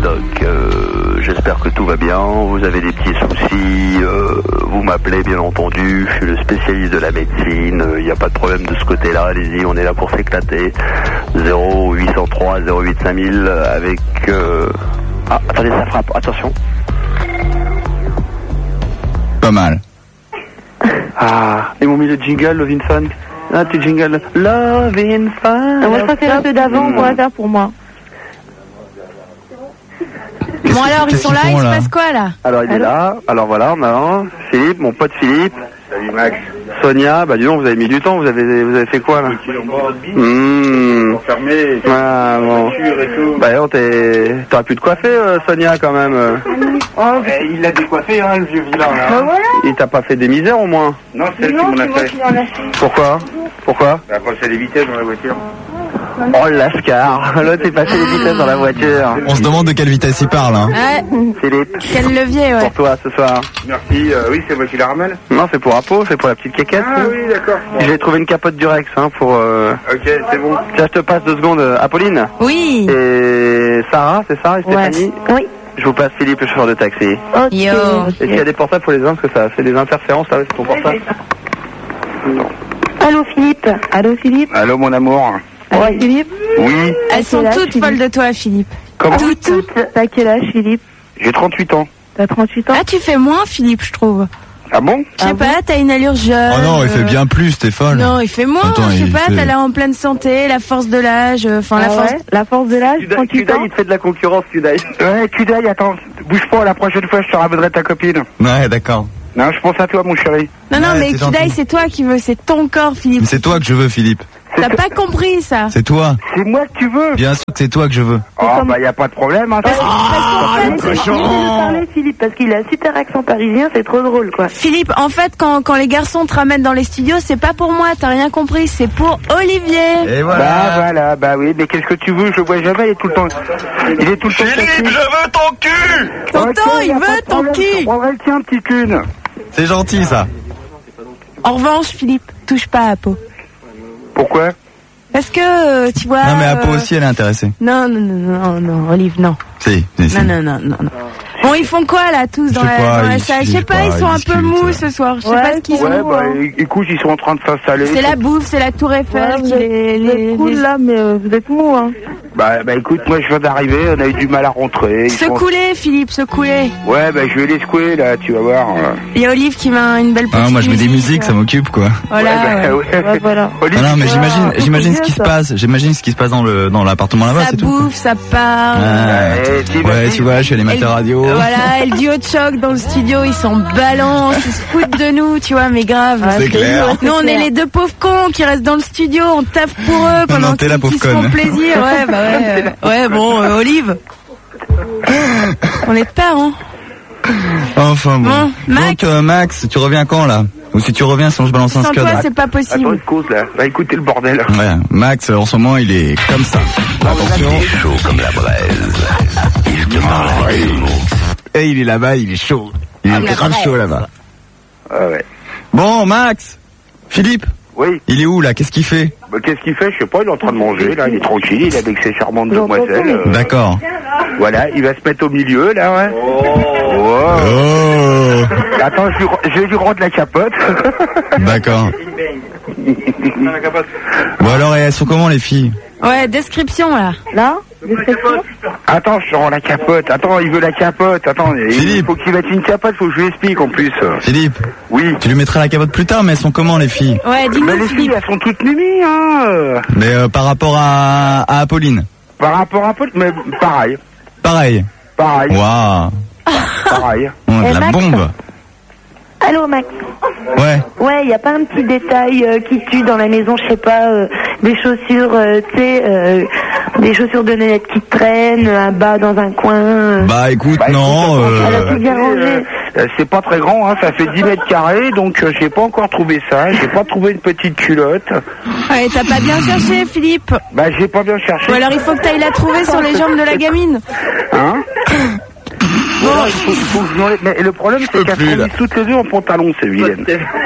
Donc j'espère que tout va bien. Vous avez des petits soucis, vous m'appelez bien entendu. Je suis le spécialiste de la médecine. Il n'y a pas de problème de ce côté-là. Allez-y, on est là pour s'éclater. 0803 08 5000 avec... Ah, attendez, ça frappe. Attention. Pas mal. Ah, ils m'ont mis le jingle, Love in Fun. Ah, tu jingle. Love in Fun. Moi, je préfère ceux d'avant, on va faire pour moi. Bon alors, ils sont là, il se passe quoi là? Alors il est là, alors voilà, on a un, Philippe, mon pote Philippe. Salut Max. Sonia, bah dis donc, vous avez mis du temps, vous avez fait quoi là? Enfermé, ah, bon. et tout. Bah non, t'aurais pu te coiffer Sonia quand même. Il l'a décoiffé hein, le vieux vilain là. Bah voilà. Il t'a pas fait des misères au moins? Non, c'est elle qui m'en a fait. Pourquoi? Elle a passé les vitesses dans la voiture. Oh l'ascar, l'autre est passé les vitesses dans la voiture. On se demande de quelle vitesse il parle, hein. Ouais. Philippe. Quel levier, ouais. Pour toi ce soir. Merci, oui c'est moi qui la ramène. Non, c'est pour Apo, c'est pour la petite quéquette. Ah oui d'accord. J'ai trouvé une capote Durex hein, pour... Ok, c'est bon. Tiens, je te passe 2 secondes. Apolline. Oui. Et Sarah, c'est ça, et Stéphanie. Oui. Je vous passe Philippe, le chauffeur de taxi. Ok. Yo. Et s'il y a des portables, faut les avoir parce que ça fait des interférences là, c'est ton portable. Allô Philippe. Allô Philippe. Allô mon amour. Ouais. Philippe. Oui. Elles sont Quel âge, toutes Philippe folles de toi, Philippe. Comment? Toutes. T'as quel âge Philippe? J'ai 38 ans. T'as 38 ans? Ah, tu fais moins, Philippe, je trouve. Ah bon? Je sais pas, t'as une allure jeune. Oh non, il fait bien plus, Stéphane. Non, il fait moins, Attends, je sais il pas, fait- t'as l'air en pleine santé, la force de l'âge, enfin la force... La force de l'âge, 38 ans. il te fait de la concurrence, Kudai. Ouais, Kudai, attends, bouge pas, la prochaine fois je te ramènerai ta copine. Ouais, d'accord. Non, je pense à toi mon chéri. Non, non, Ouais, mais c'est Kudai, gentil. c'est toi qui veux, c'est ton corps, Philippe. Mais c'est toi que je veux, Philippe. T'as pas compris ça. C'est toi. C'est moi que tu veux. Bien sûr que c'est toi que je veux. Oh bah y a pas de problème hein. Laissez-le parler Philippe, parce qu'il a un super accent parisien, c'est trop drôle quoi. Philippe, en fait, quand les garçons te ramènent dans les studios, c'est pas pour moi, t'as rien compris, c'est pour Olivier. Et Bah voilà, bah oui, mais qu'est-ce que tu veux? Je le vois jamais, il est tout le temps. Il est tout le temps. Philippe, je veux ton cul. Tonton, il veut ton Je cul. prendrai le tien, petite lune. C'est gentil, ça. En revanche, Philippe, touche pas à Apo. Pourquoi? Parce que, tu vois... Non, mais Apo aussi, elle est intéressée. Non, Olive, non. Si. Non. Bon, ils font quoi, là, tous dans Je sais pas, la ils salle? Je sais discutent pas, ils pas, sont ils un peu discutent. mous ce soir. Je sais pas ce qu'ils Ouais, ont. bah écoute, ils sont en train de s'installer. C'est la bouffe, c'est la tour Eiffel qui Vous êtes cool là, mais vous êtes mou hein. Bah écoute, moi je viens d'arriver, on a eu du mal à rentrer. Ils sont- Secouez, Philippe, secouez. Ouais, bah je vais les secouer là, tu vas voir. Il y a Olive qui met une belle petite Ah, moi, je mets des musique, musiques, ça m'occupe, quoi. Voilà, ouais. Ouais, voilà. Olivier, Ah non, mais c'est j'imagine ce bien, qui se ça. passe. J'imagine ce qui se passe dans l'appartement là-bas, Ça c'est tout. bouffe, ça parle. Ouais, tu vois, je suis animateur radio. Voilà, et le duo de choc dans le studio, ils s'en balancent, ils se foutent de nous, tu vois, mais grave. C'est clair. Nous, on est les deux pauvres cons qui restent dans le studio, on taffe pour eux pendant Non, t'es la qu'ils pauvre se font conne. plaisir. Ouais, bah ouais. Bon, Olive. On est de part, hein. Enfin bon. Bon, Max. Donc Max, tu reviens quand là? Ou si tu reviens, sinon je balance un Sans scud. toi, c'est pas attends possible. une cause là, va écouter le bordel. Ouais, Max, en ce moment, il est comme ça. Attention. Chaud comme la braise. Il te parle avec des mots. Et il est là-bas, il est chaud. Il est grave chaud là-bas. Ah ouais. Bon, Max, Philippe, Oui, il est où là? Qu'est-ce qu'il fait? bah qu'est-ce qu'il fait? Je sais pas, il est en train de manger là, il est tranquille, il est avec ses charmantes demoiselles. D'accord. Voilà, il va se mettre au milieu là, ouais. Oh. Oh, Attends, je vais lui rendre la capote. d'accord. Bon alors, et elles sont comment les filles? Ouais, description, là. Là, description. Attends, je te rends la capote. Attends, il veut la capote. Attends, il Philippe. faut qu'il mette une capote, faut que je lui explique en plus. Philippe, Oui. tu lui mettras la capote plus tard, mais elles sont comment les filles? Ouais, Mais dis-nous, les filles, Philippe. elles sont toutes numies, hein. Mais par rapport à Apolline? Par rapport à Paul, mais pareil. Pareil. Pareil. Waouh. Pareil. On a de la Max. bombe. Allô Max. Ouais. Ouais, y a pas un petit détail qui tue dans la maison, je sais pas, des chaussures, tu sais, des chaussures de nénette qui traînent, un bas dans un coin. Bah écoute, Bah, non. écoute, Elle a tout bien rangé. C'est pas très grand, hein, ça fait 10 mètres carrés, donc j'ai pas encore trouvé ça. J'ai pas trouvé une petite culotte. Ouais, t'as pas bien cherché, Philippe. Bah j'ai pas bien cherché. Ou alors il faut que t'ailles la trouver sur les jambes de la gamine. Hein? Bon, il faut que je l'enlève. Mais le problème, c'est qu'elles sont mises toutes les deux en pantalon, ces vilaines.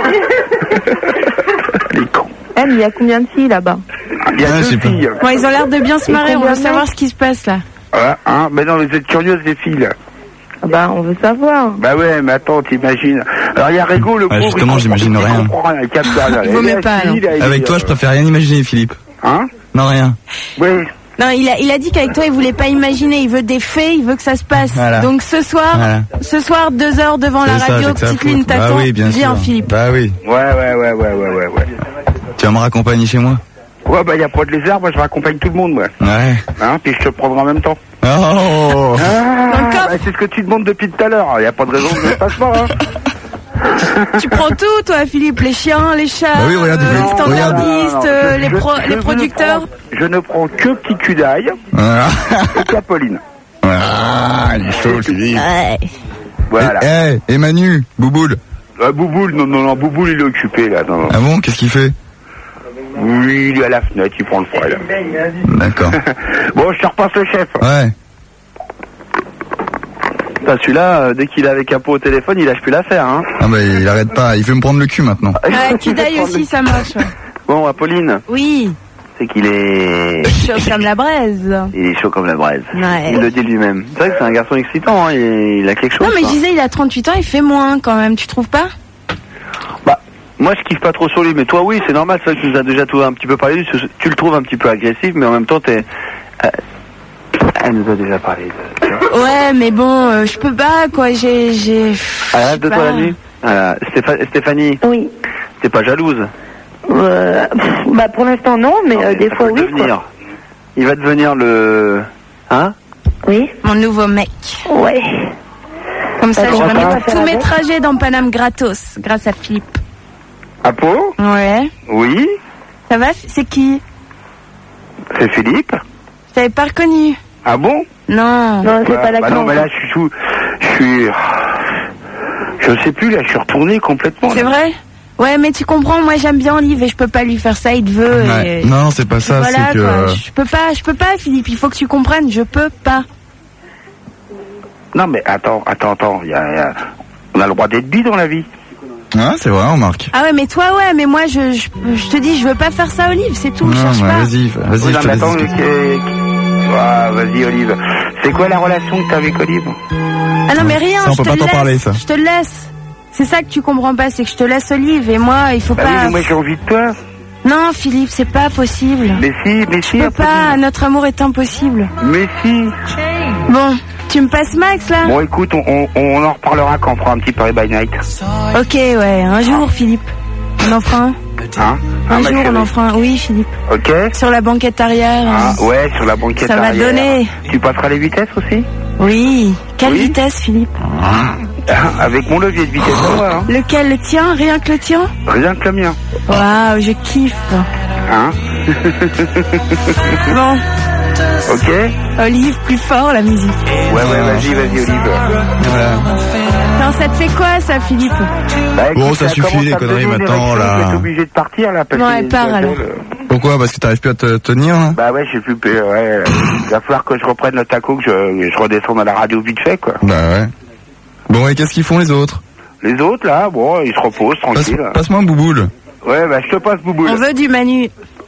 Les cons. Eh, mais il y a combien de filles là-bas? Il y a Ouais, je sais deux pas. filles. Bon, ils ont l'air de bien se marrer, on veut savoir ce qui se passe, là. Hein, mais non, vous êtes curieuses, les filles, là. Bah, on veut savoir. Bah ouais, mais attends, t'imagines. Alors, il y a Rigo, le pauvre. Justement, j'imagine rien. Il vaut même pas, non. Avec toi, je préfère rien imaginer, Philippe. Hein? Non, rien. Oui. Non, il a dit qu'avec toi, il voulait pas imaginer, il veut des faits, il veut que ça se passe. Voilà. Donc ce soir, 2 heures devant la radio, petite ligne t'attends. Bah oui, bien Viens, sûr. Philippe. Bah oui. Ouais. Tu vas me raccompagner chez moi? Ouais, bah, y a pas de lézard, moi, je raccompagne tout le monde, moi. Ouais. Hein, puis je te prendrai en même temps. Oh! Bah, c'est ce que tu demandes depuis tout à l'heure. Y a pas de raison que je ne fasse pas, hein. Tu prends tout, toi, Philippe, les chiens, les chats, Bah oui, regarde, les standardistes, les producteurs. Je ne prends que petit cul d'ail et Capoline. Il est chaud, Philippe. Ouais. Voilà. Et Manu, Bouboule. Bouboule, non, Bouboule, il est occupé, là. Non. Ah bon, qu'est-ce qu'il fait? Oui, il est à la fenêtre, il prend le froid, là. D'accord. Bon, je te repasse le chef. Ouais. Bah, celui-là, dès qu'il est avec Capo au téléphone, il lâche plus l'affaire, hein. Ah bah, il arrête pas, il veut me prendre le cul maintenant. Cul d'ail aussi, ça marche. Ouais. Bon, Apolline, Oui, c'est qu'il est... chaud comme la braise. Il est chaud comme la braise. Ouais. Il le dit lui-même. C'est vrai que c'est un garçon excitant, hein. Il a quelque chose. Non, mais je quoi. disais, il a 38 ans, il fait moins quand même, tu trouves pas? Bah, moi, je kiffe pas trop sur lui, mais toi, oui, c'est normal. C'est vrai que tu nous as déjà un petit peu parlé de lui. Tu le trouves un petit peu agressif, mais en même temps, elle nous a déjà parlé de... Ouais, mais bon, je peux pas, quoi, j'ai... Arrête de toi la nuit. Stéphanie, Oui. t'es pas jalouse? Bah, pour l'instant, non, mais des Ça fois, peut oui, devenir. quoi. Il va devenir le... Hein? Oui. Mon nouveau mec. Ouais. Comme ça, je D'accord, vais on va mettre faire tous la mes bête. trajets dans Paname gratos, grâce à Philippe. Apo? Ouais. Oui. Ça va? C'est qui? C'est Philippe? Je t'avais pas reconnu. Ah bon? Non. Non, c'est pas la Bah non, mais là, je sais plus, là, je suis retourné complètement. C'est là. vrai? Ouais, mais tu comprends, moi j'aime bien Olive et je peux pas lui faire ça, il te veut. Ouais. Et... Non, c'est pas ça, Voilà, c'est que... quoi. Je peux pas, Philippe, il faut que tu comprennes, je peux pas. Non, mais attends. On a le droit d'être bi dans la vie. Ah, c'est vrai, on marque. Ah ouais, mais toi, ouais, mais moi je te dis, je veux pas faire ça, Olive, c'est tout, Non, cherche bah, pas. vas-y, Oui, je non, te mais laisse attends, discuter. vas-y, Olive. C'est quoi la relation que t'as avec Olive? Ah non, mais rien, Ça, on je peut te pas t'en laisse, parler, ça. je te laisse. C'est ça que tu comprends pas, c'est que je te laisse Olive et moi, il faut Bah oui, pas... mais moi j'ai envie de toi. Non, Philippe, c'est pas possible. Mais si, Je peux pas, notre amour est impossible. Mais si. Bon, tu me passes Max, là? Bon, écoute, on en reparlera quand on fera un petit Paris by Night. Ok, ouais, un jour, Philippe. On en fera un. Hein? Un ma jour, on chérie. en fera un. Oui, Philippe. Ok? Sur la banquette arrière. Ah, ouais, sur la banquette Ça va arrière. donner. Tu passeras les vitesses aussi? Oui. Quelle Oui. vitesse, Philippe? Avec mon levier de vitesse à moi, hein. Lequel? Le tien? Rien que le tien? Rien que le mien. Waouh, je kiffe. Hein? Bon, Ok? Olive, plus fort la musique. Ouais, vas-y, Olive. Voilà. Non, ça te fait quoi, ça, Philippe? Bah, écoute, Bon, ça suffit, commence les à me conneries, donner une maintenant, érection, là. Je vais être obligé de partir, là, parce Ouais, que... pars, alors. Pourquoi? Parce que t'arrives plus à te tenir, hein? Bah ouais, je sais plus, ouais. Il va falloir que je reprenne le taco, que je redescende à la radio vite fait, quoi. Bah ouais. Bon, et qu'est-ce qu'ils font, les autres? Les autres, là, bon, ils se reposent, tranquille. Passe-moi un Bouboule. Ouais, bah, je te passe, Bouboule. On veut du Manu.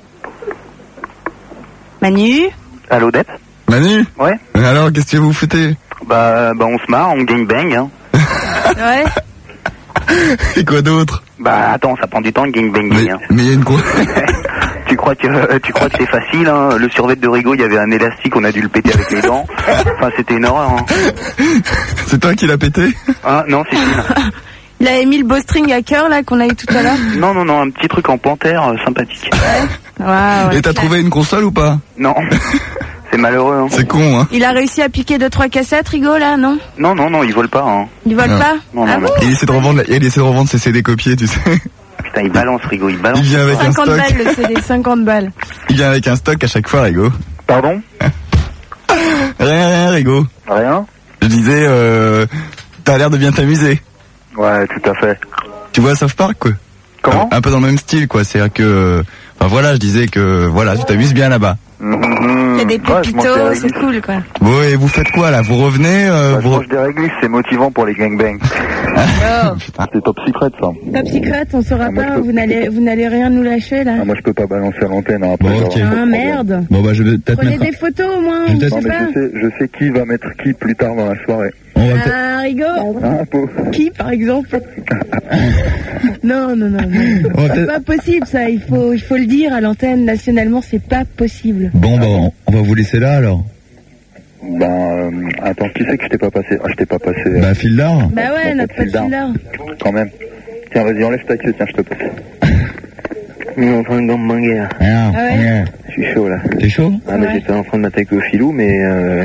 Manu? Allô, Dep? Manu? Ouais. Alors, qu'est-ce que vous foutez? Bah, on se marre, on gangbang, hein. Ouais. Et quoi d'autre? Bah, attends, ça prend du temps, le gangbang, Mais hein. il y a une quoi? Tu crois que c'est facile, hein? Le survêt de Rigaud, il y avait un élastique, on a dû le péter avec les dents. Enfin, c'était une horreur, hein. C'est toi qui l'as pété? Ah, non, c'est fini. Il avait mis le beau string à cœur, là, qu'on a eu tout à l'heure. Non, un petit truc en panthère, sympathique. Waouh. Et t'as trouvé une console ou pas? Non. C'est malheureux, hein. C'est con, hein? Il a réussi à piquer 2-3 cassettes, Rigaud, là, non? Non, ils volent pas, hein. Il vole Non. pas? Non, Ah non, bon? Il essaie de revendre ses CD copiés, tu sais. Putain, il balance, Rigaud, il balance. Il vient avec un 50 stock. balles, le CD, 50 balles. Il vient avec un stock à chaque fois, Rigo. Pardon? Rien, Rigo. Rien? Je disais, t'as l'air de bien t'amuser. Ouais, tout à fait. Tu vois South Park, quoi? Comment ? Un peu dans le même style, quoi. C'est-à-dire que, enfin voilà, je disais que, voilà, tu t'amuses bien là-bas. Il y a des pépitos, c'est cool, quoi. Bon, et vous faites quoi, là? Vous revenez, Je mange des réglisses, c'est motivant pour les gangbangs. C'est top secret, ça. Top secret, on saura pas, vous n'allez rien nous lâcher, là. Moi, je peux pas balancer à l'antenne, hein, après. Bon, ok. Ah, merde. Bon, bah, je vais peut-être Prenez mettre... des photos, au moins, Je je sais sais pas. Je sais qui va mettre qui plus tard dans la soirée. On va peut-être... Ah, Rigo. Pour... Qui, par exemple? Non. C'est pas possible, ça. Il faut le dire à l'antenne, nationalement, c'est pas possible. Bon, bah, on va vous laisser là, alors. Attends, qui c'est que je t'ai pas passé? Ah, je t'ai pas passé. Bah, Fildar. Bah ouais, notre pote Fildar. Quand même. Tiens, vas-y, enlève ta queue, tiens, je te passe. On est en train de manguer, là. Ah ouais. Je suis chaud, là. T'es chaud? Ah, mais j'étais en train de m'attaquer au filou, mais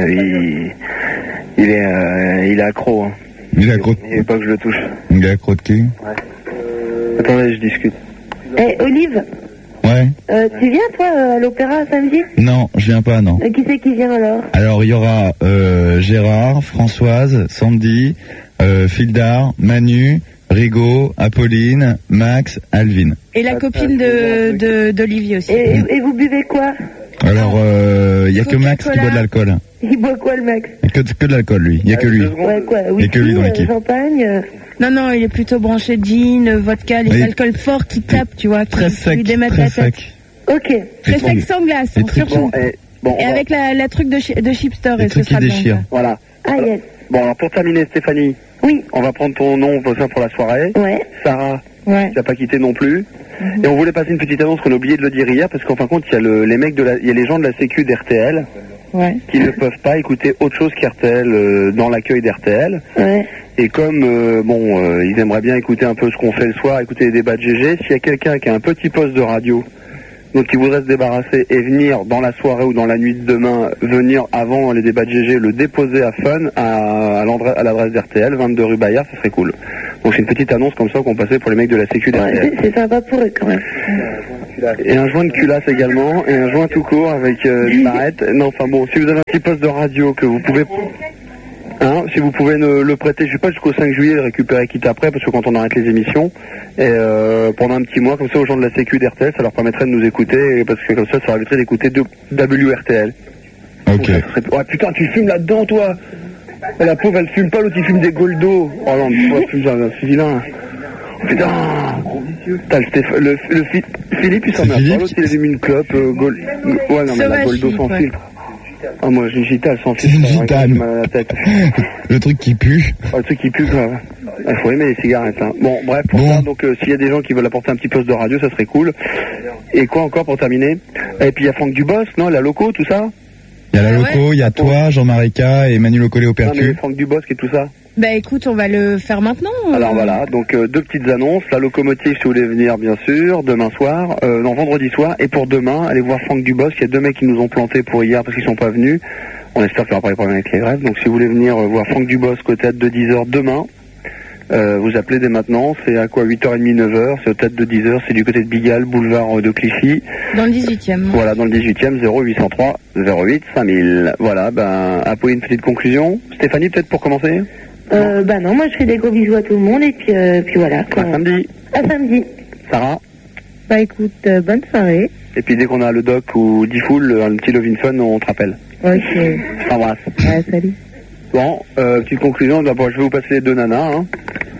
il est accro, hein. Il est accro. Il veut pas que je le touche. Il est accro de qui? Attendez, je discute. Olive, Ouais. tu viens, toi, à l'opéra samedi? Non, je viens pas, non. Qui c'est qui vient, alors? Alors, il y aura Gérard, Françoise, Sandy, Fildar, Manu, Rigo, Apolline, Max, Alvin. Et la copine d'Olivier aussi. Et vous buvez quoi? Alors, il y a que Max qui boit de l'alcool. Il boit quoi, le Max? Que de l'alcool, lui. Il y a que lui. Ouais, quoi? Il y a que lui dans l'équipe. Champagne Non, il est plutôt branché gin, vodka, les alcools forts qui tapent, tu vois, Très qui sec, lui démettent très la tête. sec. Ok. Très sec sans glace, Et hein, très surtout. Et avec la truc de chipster, Les et ce trucs qui sera bien. déchirent. ça. voilà. Ah, yes. Bon, alors pour terminer, Stéphanie, Oui. on va prendre ton nom pour la soirée. Ouais. Sarah, Ouais. tu n'as pas quitté non plus. Et on voulait passer une petite annonce qu'on a oublié de le dire hier, parce qu'en fin de compte, il y a les mecs il y a les gens de la Sécu d'RTL Ouais. qui ne peuvent pas écouter autre chose qu'RTL dans l'accueil d'RTL. Ouais. Et comme, ils aimeraient bien écouter un peu ce qu'on fait le soir, écouter les débats de GG, s'il y a quelqu'un qui a un petit poste de radio, donc qui voudrait se débarrasser et venir dans la soirée ou dans la nuit de demain, venir avant les débats de GG, le déposer à Fun, à l'adresse d'RTL, 22 rue Bayard, ça serait cool. Donc c'est une petite annonce comme ça qu'on passait pour les mecs de la Sécu d'RTL. Ouais, c'est sympa pour eux, quand même. Et un joint de culasse également, et un joint tout court avec une barrette. Non, enfin bon, si vous avez un petit poste de radio que vous pouvez... Hein, si vous pouvez le prêter, je sais pas, jusqu'au 5 juillet, le récupérer quitte après, parce que quand on arrête les émissions, et pendant un petit mois, comme ça, aux gens de la Sécu d'RTL, ça leur permettrait de nous écouter, parce que comme ça permettrait d'écouter WRTL. Ok. Ouais, putain, tu fumes là-dedans, toi. La pauvre, elle fume pas, l'autre, il fume des goldos. Oh non, toi, c'est vilain. Putain. T'as le Philippe, il s'en met pas, l'autre, il a mis une clope, ouais, non, mais la goldo sans filtre. Ah, moi, j'ai une gitane sans filtre. C'est une gitane. La tête. Le truc qui pue. Oh, le truc qui pue, grave. Il faut aimer les cigarettes, hein. Bon, bref, pour ça, donc, s'il y a des gens qui veulent apporter un petit poste de radio, ça serait cool. Et quoi encore pour terminer? Et puis, il y a Franck Dubos, non? La Loco, tout ça? Il y a la Loco, il y a toi, Jean-Marie K et Manu Locolé au Non, mais percu. Franck Dubos et tout ça? Bah écoute, on va le faire maintenant. Alors voilà, donc deux petites annonces. La locomotive, si vous voulez venir, bien sûr, demain soir, non, vendredi soir. Et pour demain, allez voir Franck Dubos. Il y a deux mecs qui nous ont plantés pour hier parce qu'ils sont pas venus. On espère qu'il n'y aura pas de problème avec les grèves. Donc si vous voulez venir voir Franck Dubos au théâtre de 10h demain, vous appelez dès maintenant. C'est à quoi, 8h30, 9h. C'est au théâtre de 10h. C'est du côté de Pigalle, boulevard de Clichy. Dans le 18e. Voilà, dans le 18e, 0803 08 5000. Voilà, Apolline, une petite conclusion. Stéphanie, peut-être pour commencer? Bah non, moi je fais des gros bisous à tout le monde et puis voilà. Quoi. À samedi. À samedi. Sarah? Bah écoute, bonne soirée. Et puis dès qu'on a le doc ou D-Full, un petit Love in Fun, on te rappelle. Ok. Je t'embrasse. Ouais, salut. Bon, petite conclusion, d'abord je vais vous passer les deux nanas. Hein.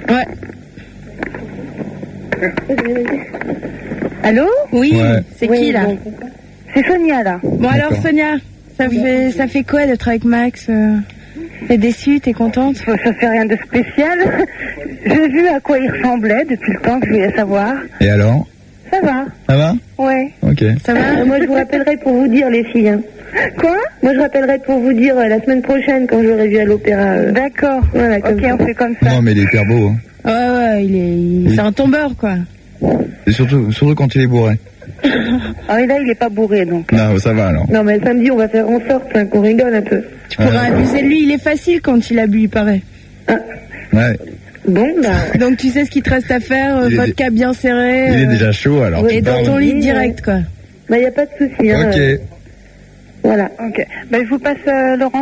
Ouais. Allô? Oui, Ouais. c'est qui là? Bon. C'est Sonia là. Bon alors Sonia, ça fait quoi d'être avec Max? T'es déçue, t'es contente? Ça fait rien de spécial. J'ai vu à quoi il ressemblait depuis le temps que je voulais savoir. Et alors? Ça va. Ça va? Ouais. Ok. Ça va? Moi je vous rappellerai pour vous dire les filles. Hein. Quoi? Moi je rappellerai pour vous dire la semaine prochaine quand j'aurai vu à l'opéra. D'accord. Voilà, ok, on fait comme ça. Non, mais il est hyper beau. Hein. Ouais, c'est un tombeur quoi. Et surtout quand il est bourré. Ah et là il est pas bourré donc. Non, ça va alors. Non mais samedi on va faire en sorte qu'on rigole un peu. Tu pourras abuser de lui, il est facile quand il a bu, il paraît. Ouais. Bon bah. Donc tu sais ce qu'il te reste à faire, vodka bien serré. Il est déjà chaud alors. Et dans ton lit direct quoi. Bah y a pas de souci. Hein, ok. voilà. Ok. Bah je vous passe Laurence.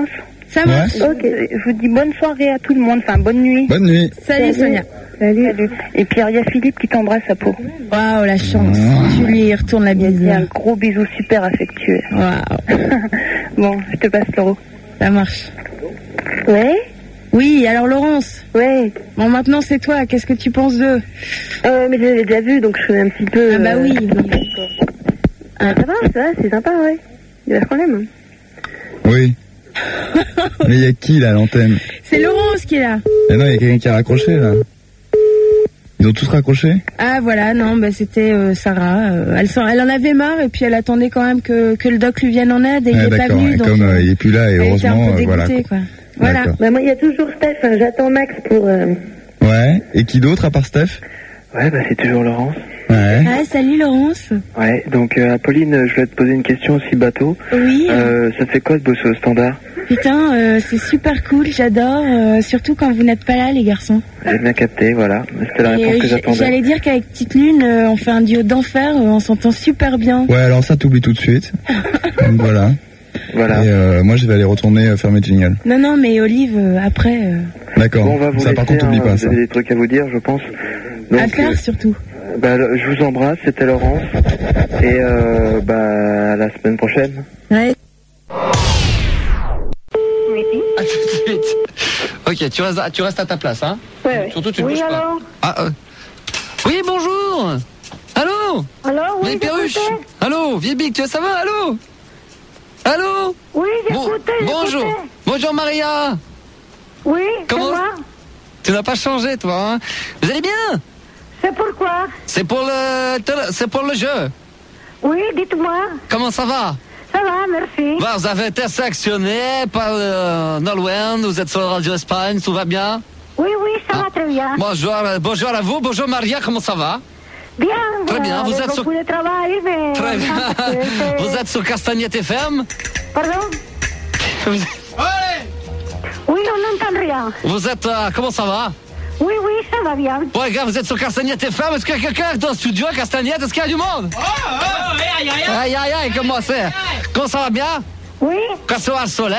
Ça marche. Ok, je vous dis bonne soirée à tout le monde, enfin bonne nuit. Bonne nuit. Salut Sonia. Salut. Et puis il y a Philippe qui t'embrasse à peau. Waouh, la chance. Tu lui retournes la bise. C'est un gros bisou super affectueux. Waouh. Bon, je te passe l'euro. Ça marche. Ouais. Oui, alors Laurence. Ouais. Bon, maintenant c'est toi. Qu'est-ce que tu penses d'eux? Mais je l'avais déjà vu, donc je suis un petit peu... Ah bah oui. Ça va, c'est sympa, ouais. Il a l'air quand même. Oui. Mais il y a qui là à l'antenne? C'est Laurence qui est là. Ah non, il y a quelqu'un qui a raccroché là. Ils ont tous raccroché? Ah voilà, non, bah c'était Sarah. Elle en avait marre et puis elle attendait quand même que le doc lui vienne en aide et il n'est pas venu. Et donc, comme il est plus là et elle était heureusement, un peu dégoûtée, quoi. Voilà. Bah moi il y a toujours Steph, hein, j'attends Max pour... Ouais. Et qui d'autre à part Steph? Ouais, bah c'est toujours Laurence. Ouais. Ah, salut Laurence. Ouais, donc Apolline, je voulais te poser une question aussi bateau. Oui. Ça te fait quoi de bosser au standard? Putain, c'est super cool, j'adore, surtout quand vous n'êtes pas là les garçons. J'ai bien capté, voilà. C'était la réponse que j'attendais. J'allais dire qu'avec Petite Lune, on fait un duo d'enfer, on s'entend super bien. Ouais, alors ça t'oublies tout de suite. Donc voilà. Voilà. Et moi je vais aller retourner faire mes jingles. Non, mais Olive, après... D'accord. Bon, on va vous ça laisser, par contre t'oublies pas vous ça. avez des trucs à vous dire, je pense. Donc, à faire surtout. Je vous embrasse, c'était Laurence. Et à la semaine prochaine. Ouais. À tout de suite. Ok, tu restes à ta place, hein? Ouais. Surtout, tu ne bouges pas. Oui, bonjour. Allô? Allô, oui, Vieille perruche. j'écoutais. Allô, vieille bique, ça va? Allô? Allô? Oui, j'écoutais, Bonjour. Bonjour, Maria. Oui, Comment? c'est moi. Tu n'as pas changé, toi, hein? Vous allez bien? C'est pourquoi? C'est pour le jeu. Oui, dites-moi. Comment ça va? Ça va, merci. Vous avez été sélectionné par Nolwenn, vous êtes sur Radio Espagne, tout va bien? Oui, ça va très bien. Bonjour à vous, bonjour Maria, comment ça va? Bien. Très bien, vous êtes sur... beaucoup de travail, mais... Très bien. Vous êtes sur Castagnette FM? Pardon? Oui, on n'entend rien. Vous êtes... comment ça va? Oui, ça va bien. Ouais, gars, vous êtes sur Castagnette FM. Est-ce qu'il y a quelqu'un dans le studio à Castagnette? Est-ce qu'il y a du monde? Aïe, comment c'est? Comment ça va bien? Oui. Quand c'est au soleil?